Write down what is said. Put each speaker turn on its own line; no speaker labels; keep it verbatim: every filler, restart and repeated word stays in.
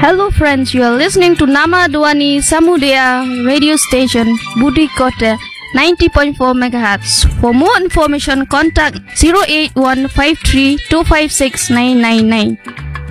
Hello friends, you are listening to Nama Dwani Samudaya radio station Budi Kota ninety point four megahertz. For more information, contact zero eight one five three two five six nine nine nine.